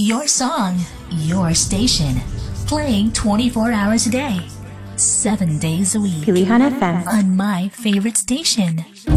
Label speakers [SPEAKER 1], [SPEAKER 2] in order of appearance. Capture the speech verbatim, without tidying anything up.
[SPEAKER 1] Your song, your station. Playing twenty-four hours a day. Seven days a week.
[SPEAKER 2] Pilihan F M.
[SPEAKER 1] On my favorite station.